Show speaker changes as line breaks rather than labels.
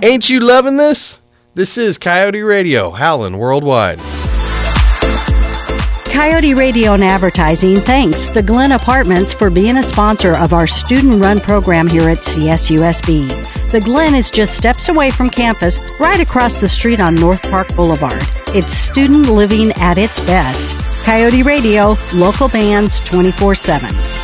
Ain't you loving this? This is Coyote Radio, howling worldwide.
Coyote Radio and Advertising thanks the Glen Apartments for being a sponsor of our student-run program here at CSUSB. The Glen is just steps away from campus, right across the street on North Park Boulevard. It's student living at its best. Coyote Radio, local bands 24/7.